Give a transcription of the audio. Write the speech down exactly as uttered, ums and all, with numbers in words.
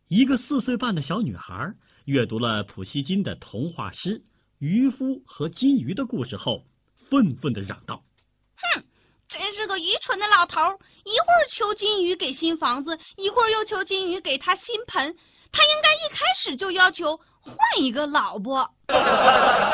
一个四岁半的小女孩阅读了普希金的童话诗《渔夫和金鱼》的故事后，愤愤地嚷道： 哼，真是个愚蠢的老头，一会儿求金鱼给新房子，一会儿又求金鱼给他新盆，他应该一开始就要求换一个老婆。